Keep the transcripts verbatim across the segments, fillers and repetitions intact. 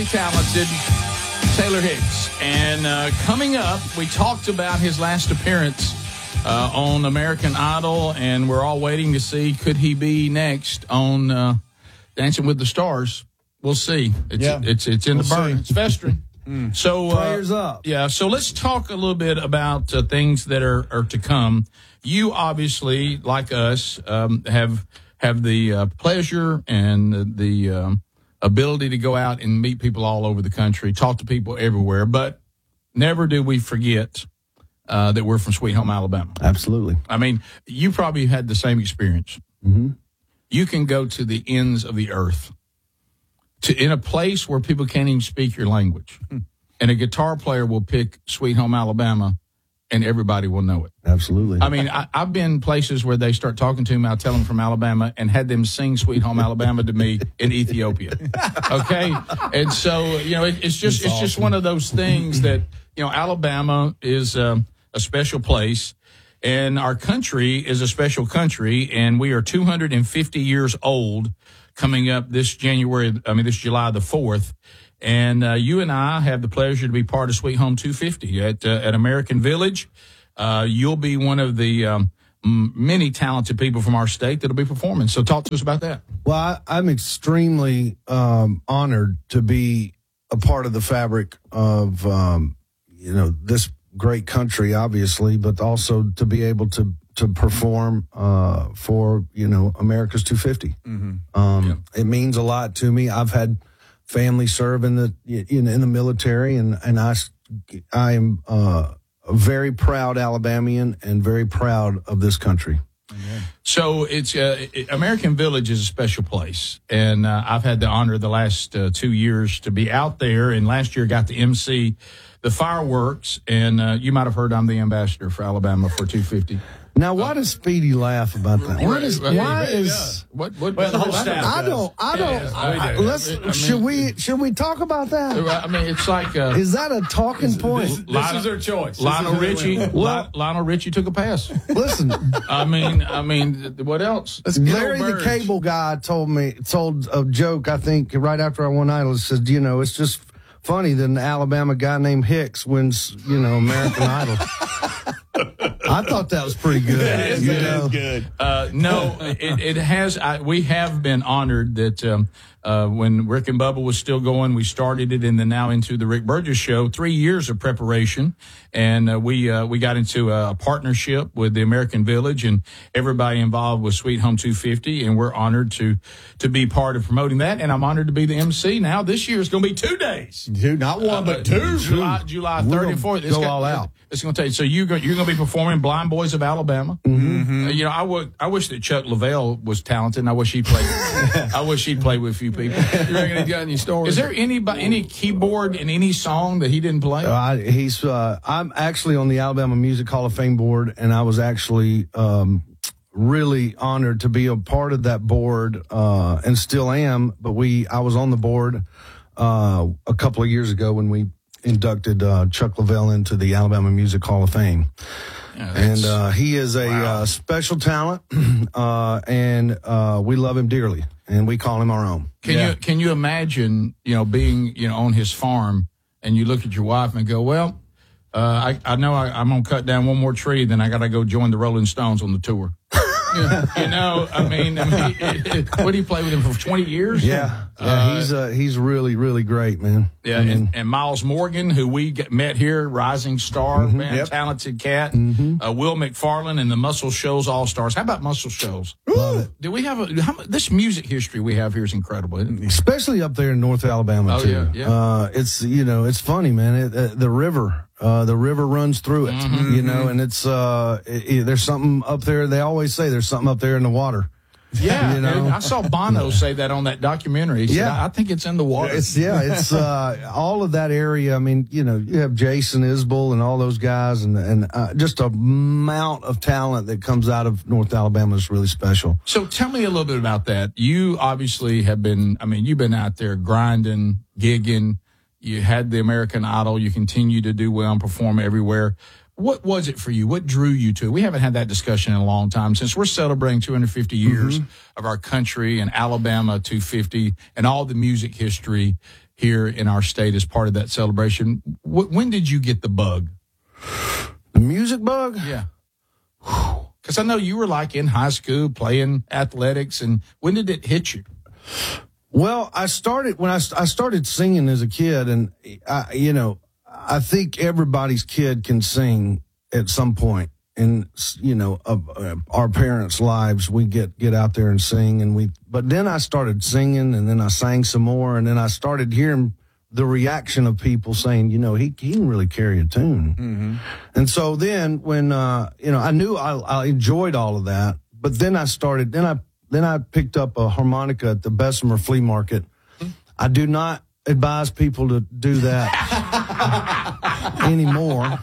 Talented Taylor Hicks. And uh, coming up, we talked about his last appearance uh, on American Idol, and we're all waiting to see could he be next on uh, Dancing with the Stars. We'll see. It's yeah. it's it's in we'll the burn. See. It's festering. Mm. So uh, prayers up. Yeah. So let's talk a little bit about uh, things that are, are to come. You obviously, like us, um, have have the uh, pleasure and the. the um, ability to go out and meet people all over the country, talk to people everywhere, but never do we forget uh, that we're from Sweet Home Alabama. Absolutely. I mean, you probably had the same experience. Mm-hmm. You can go to the ends of the earth, to in a place where people can't even speak your language, and a guitar player will pick Sweet Home Alabama, and everybody will know it. Absolutely. I mean, I, I've been places where they start talking to me, I'll tell them from Alabama, and had them sing Sweet Home Alabama to me in Ethiopia. Okay? And so, you know, it, it's just That's it's just awesome. one of those things that, you know, Alabama is um, a special place, and our country is a special country, and we are two hundred fifty years old coming up this January, I mean, this July the fourth. And uh, you and I have the pleasure to be part of Sweet Home two fifty at uh, at American Village. Uh, you'll be one of the um, m- many talented people from our state that'll be performing. So talk to us about that. Well, I, I'm extremely um, honored to be a part of the fabric of, um, you know, this great country, obviously, but also to be able to to perform uh, for, you know, America's two fifty. Mm-hmm. Um, yeah. It means a lot to me. I've had family serve in the in, in the military, and and I I am uh, a very proud Alabamian and very proud of this country. Amen. So it's uh, it, American Village is a special place, and uh, I've had the honor the last uh, two years to be out there, and last year got to M C the fireworks, and uh, you might have heard I'm the ambassador for Alabama for two fifty. Now, why does Speedy laugh about that? What is, Right, why right, is what what? Well, the whole what- staff I don't I don't Yeah, I, we I, do. let's I mean- should we should we talk about that? I mean, it's like uh, Is that a talking point? This, this Lionel- is their choice. This Lionel is their Richie. win. Li- Lionel Richie took a pass. Listen, I mean, I mean, what else? Larry Little the birds. Cable Guy told me told a joke. I think right after I won Idol, said, you know, it's just funny that an Alabama guy named Hicks wins, you know, American Idol. I thought that was pretty good. That is, you that know? is good. Uh, no, it, it has. I, we have been honored that um, uh, when Rick and Bubba was still going, we started it, and then now into the Rick Burgess Show. Three years of preparation, and uh, we uh, we got into a partnership with the American Village, and everybody involved with Sweet Home two fifty, and we're honored to to be part of promoting that. And I'm honored to be the M C. Now this year is going to be two days, Two, not one, but two. July July We're third gonna and fourth. go all out. It's going to take. So you go, you're going to be performing Blind Boys of Alabama. Mm-hmm. Uh, you know, I would. I wish that Chuck Lavelle was talented. And I wish he'd play. I wish he'd play with a few people. You reckon he's got any stories? Is there any any keyboard in any song that he didn't play? Uh, I, he's. Uh, I'm actually on the Alabama Music Hall of Fame board, and I was actually um, really honored to be a part of that board, uh, and still am. But we, I was on the board uh, a couple of years ago when we inducted uh, Chuck Lavelle into the Alabama Music Hall of Fame. Yeah, And uh, he is a wow. uh, special talent, uh, and uh, we love him dearly, and we call him our own. Can Yeah. you can you imagine you know being you know on his farm and you look at your wife and go, well, uh, I I know I, I'm gonna cut down one more tree, then I got to go join the Rolling Stones on the tour. you know, I mean, I mean, what did he play with him for twenty years? Yeah, yeah, Uh, he's uh, he's really really great, man. Yeah, I mean, and, and Miles Morgan, who we get, met here, rising star, man, Yep. talented cat. Mm-hmm. Uh, Will McFarlane and the Muscle Shoals All Stars. How about Muscle Shoals? love it. Do we have a how, mu- this music history we have here is incredible, isn't it? Especially up there in North Alabama Oh, too. yeah, yeah. Uh, it's you know it's funny, man. It, uh, the river, uh, the river runs through it, Mm-hmm. you know, and it's uh, it, it- there's something up there. They always say there's something up there in the water. Yeah, You know? and I saw Bono say that on that documentary. He said, Yeah. I think it's in the water. It's yeah, it's uh, all of that area. I mean, you know, you have Jason Isbell and all those guys, and and uh, just a amount of talent that comes out of North Alabama is really special. So tell me a little bit about that. You obviously have been, I mean, you've been out there grinding, gigging. You had the American Idol. You continue to do well and perform everywhere. What was it for you? What drew you to it? We haven't had that discussion in a long time since we're celebrating two hundred fifty years Mm-hmm. of our country and Alabama two fifty and all the music history here in our state as part of that celebration. W- when did you get the bug? The music bug? Yeah. Because I know you were like in high school playing athletics, and when did it hit you? Well, I started when I, I started singing as a kid, and I, you know, I think everybody's kid can sing at some point in, you know, of uh, our parents' lives. We get, get out there and sing, and we, but then I started singing, and then I sang some more, and then I started hearing the reaction of people saying, you know, he, he can really carry a tune. Mm-hmm. And so then when, uh, you know, I knew I, I enjoyed all of that, but then I started, then I, then I picked up a harmonica at the Bessemer Flea Market. I do not advise people to do that anymore,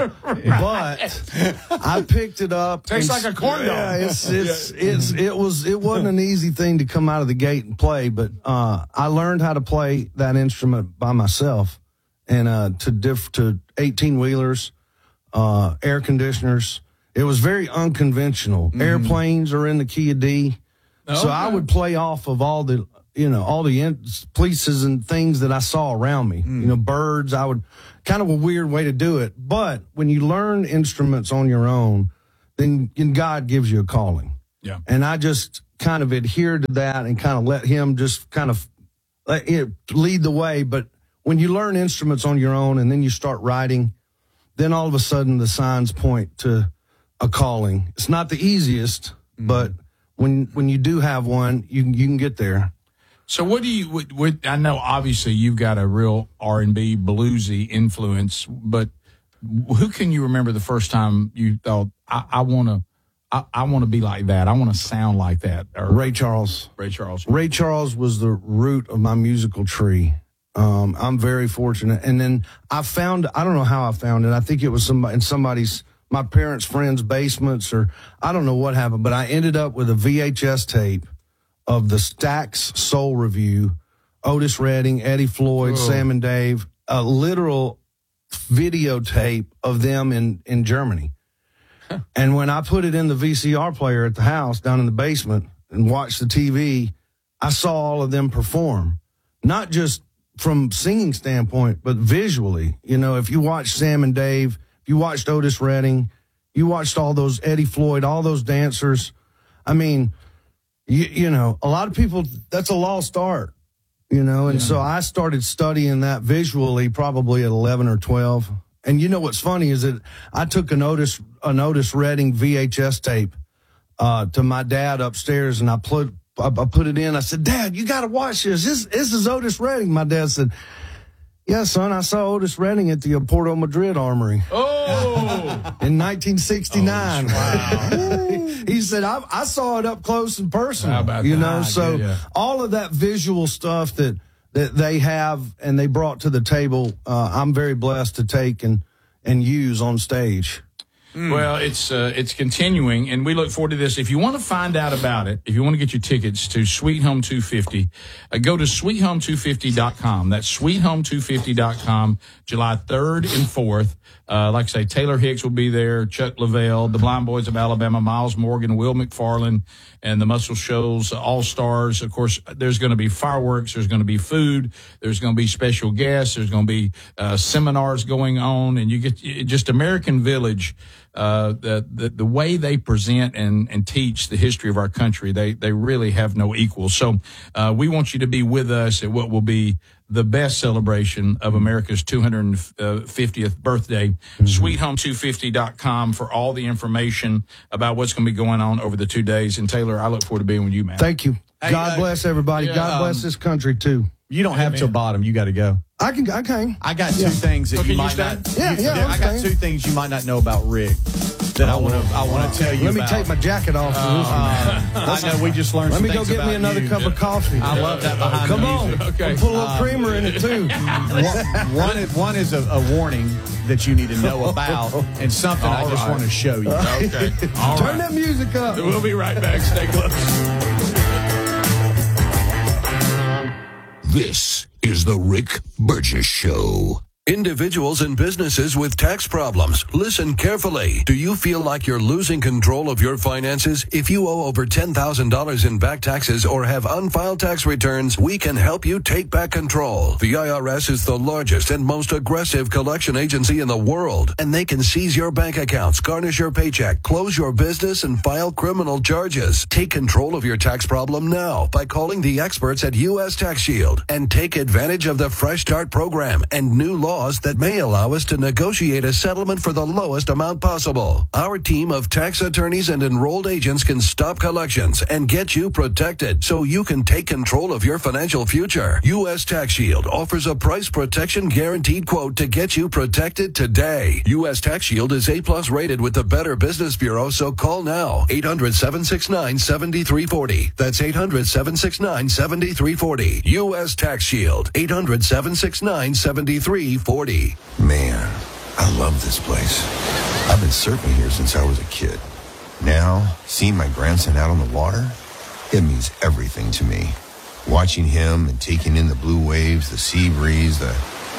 but I picked it up. Tastes like a corn dog. Yeah, it's, it's, it's, it was, it wasn't an easy thing to come out of the gate and play, but, uh, I learned how to play that instrument by myself, and, uh, to diff, to eighteen wheelers, uh, air conditioners. It was very unconventional. Mm-hmm. Airplanes are in the key of D. Oh, so okay. I would play off of all the, you know, all the in- places and things that I saw around me. Mm. You know, birds. I would, kind of a weird way to do it. But when you learn instruments on your own, then God gives you a calling. Yeah. And I just kind of adhered to that and kind of let him just kind of let it lead the way. But when you learn instruments on your own and then you start writing, then all of a sudden the signs point to a calling. It's not the easiest, mm. but when when you do have one, you you can get there. So what do you? What, what, I know obviously you've got a real R and B bluesy influence, but who can you remember the first time you thought I want to? I, I want to be like that. I want to sound like that. Or, Ray Charles. Ray Charles. Ray Charles was the root of my musical tree. Um, I'm very fortunate, and then I found. I don't know how I found it. I think it was somebody in somebody's. My parents' friends' basements, or I don't know what happened, but I ended up with a V H S tape of the Stax Soul Review, Otis Redding, Eddie Floyd, Whoa. Sam and Dave, a literal videotape of them in, in Germany. Huh. And when I put it in the V C R player at the house down in the basement and watched the T V, I saw all of them perform, not just from singing standpoint, but visually. You know, if you watch Sam and Dave, you watched Otis Redding, you watched all those Eddie Floyd, all those dancers. I mean, you, you know, a lot of people, that's a lost art, you know, and yeah. so I started studying that visually probably at eleven or twelve. And you know what's funny is that I took an Otis, an Otis Redding V H S tape uh, to my dad upstairs, and I put, I, I put it in. I said, Dad, you got to watch this. This, this is Otis Redding. My dad said, yeah, son, I saw Otis Redding at the Porto Madrid Armory. Oh! In nineteen sixty-nine. Oh, wow. He said, I, I saw it up close and personal. How about you that? know, so yeah, yeah. all of that visual stuff that, that they have and they brought to the table, uh, I'm very blessed to take and, and use on stage. Mm. Well, it's uh, it's continuing, and we look forward to this. If you want to find out about it, if you want to get your tickets to Sweet Home two fifty, uh, go to sweet home two fifty dot com. That's sweet home two fifty dot com, July third and fourth. Uh, like I say, Taylor Hicks will be there, Chuck Leavell, the Blind Boys of Alabama, Miles Morgan, Will McFarland, and the Muscle Shoals All-Stars. Of course, there's going to be fireworks. There's going to be food. There's going to be special guests. There's going to be uh, seminars going on. And you get just American Village, uh, the, the the way they present and, and teach the history of our country, they, they really have no equal. So uh, we want you to be with us at what will be the best celebration of America's two hundred fiftieth birthday. Mm-hmm. sweet home two fifty dot com for all the information about what's going to be going on over the two days. And Taylor, I look forward to being with you, man. Thank you. Hey, God uh, bless everybody. yeah, God bless um, this country too. You don't have Amen. till bottom. You got to go. I can. I can. I got two Yeah. things that So you can you might stand? not. Yeah, you- yeah, I'm I got staying. two things you might not know about Rick that I want to. I want to tell you Let me about. take my jacket off. for this one. Uh, I know we just learned. Let some me go things get me about another you. cup of coffee. I love that behind Come the on. music. Okay. Put a little creamer in it too. one, one is, one is a, a warning that you need to know about, and something I All just right. want to show you. Okay. All Turn right. that music up. We'll be right back. Stay close. This is the Rick Burgess Show. Individuals and businesses with tax problems, listen carefully. Do you feel like you're losing control of your finances? If you owe over ten thousand dollars in back taxes or have unfiled tax returns, we can help you take back control. The I R S is the largest and most aggressive collection agency in the world, and they can seize your bank accounts, garnish your paycheck, close your business, and file criminal charges. Take control of your tax problem now by calling the experts at U S Tax Shield and take advantage of the Fresh Start program and new laws that may allow us to negotiate a settlement for the lowest amount possible. Our team of tax attorneys and enrolled agents can stop collections and get you protected so you can take control of your financial future. U S Tax Shield offers a price protection guaranteed quote to get you protected today. U S Tax Shield is A plus rated with the Better Business Bureau, so call now. eight hundred, seven six nine, seven three four zero. That's eight hundred, seven six nine, seven three four zero. U S Tax Shield. eight hundred, seven six nine, seven three four zero. Man, I love this place. I've been surfing here since I was a kid. Now, seeing my grandson out on the water, it means everything to me. Watching him and taking in the blue waves, the sea breeze, the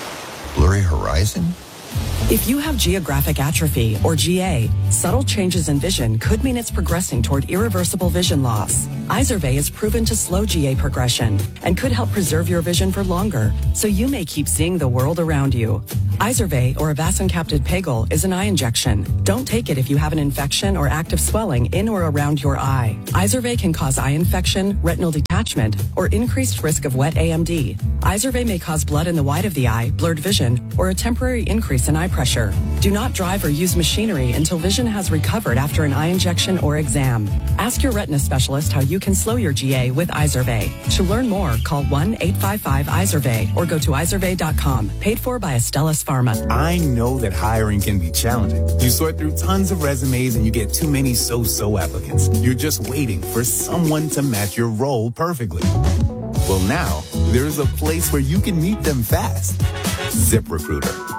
blurry horizon. If you have geographic atrophy, or G A, subtle changes in vision could mean it's progressing toward irreversible vision loss. Izervay is proven to slow G A progression and could help preserve your vision for longer, so you may keep seeing the world around you. Izervay, or avacincaptad pegol, is an eye injection. Don't take it if you have an infection or active swelling in or around your eye. Izervay can cause eye infection, retinal detachment, or increased risk of wet A M D. Izervay may cause blood in the white of the eye, blurred vision, or a temporary increase in eye pressure. Do not drive or use machinery until vision has recovered after an eye injection or exam. Ask your retina specialist how you can slow your G A with Izervay. To learn more, call one eight five five Izervay or go to izervay dot com. Paid for by Astellas Pharma. I know that hiring can be challenging. You sort through tons of resumes and you get too many so-so applicants. You're just waiting for someone to match your role perfectly. Well, now, there's a place where you can meet them fast. ZipRecruiter.